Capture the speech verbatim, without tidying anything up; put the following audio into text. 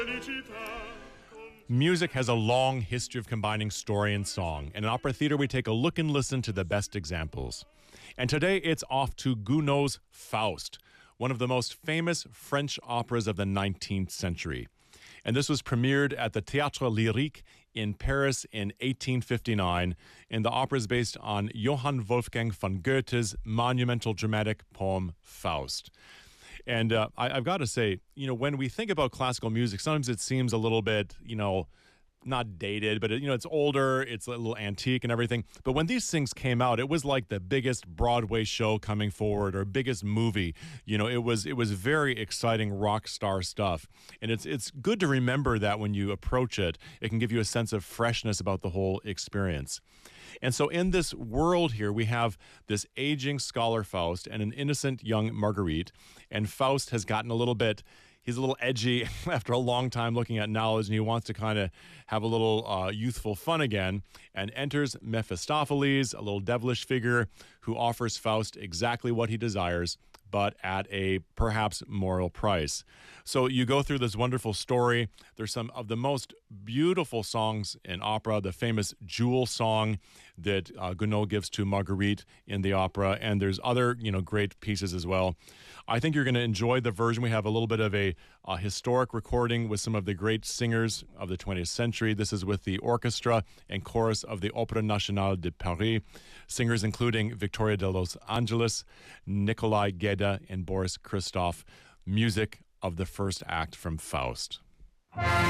Music has a long history of combining story and song. In Opera Theater, we take a look and listen to the best examples. And today, it's off to Gounod's Faust, one of the most famous French operas of the nineteenth century. And this was premiered at the Théâtre Lyrique in Paris in eighteen fifty-nine, and the opera is based on Johann Wolfgang von Goethe's monumental dramatic poem, Faust. And uh, I, I've got to say, you know, when we think about classical music, sometimes it seems a little bit, you know, not dated, but, it, you know, it's older, it's a little antique and everything. But when these things came out, it was like the biggest Broadway show coming forward or biggest movie. You know, it was it was very exciting rock star stuff. And it's it's good to remember that when you approach it, it can give you a sense of freshness about the whole experience. And so in this world here, we have this aging scholar Faust and an innocent young Marguerite. And Faust has gotten a little bit, he's a little edgy after a long time looking at knowledge, and he wants to kind of have a little uh, youthful fun again, and enters Mephistopheles, a little devilish figure who offers Faust exactly what he desires, but at a perhaps moral price. So you go through this wonderful story. There's some of the most beautiful songs in opera, the famous Jewel song that uh, Gounod gives to Marguerite in the opera, and there's other, you know, great pieces as well. I think you're going to enjoy the version. We have a little bit of a, a historic recording with some of the great singers of the twentieth century. This is with the orchestra and chorus of the Opéra National de Paris. Singers including Victoria de Los Angeles, Nikolai Gedda, and Boris Christoph. Music of the first act from Faust.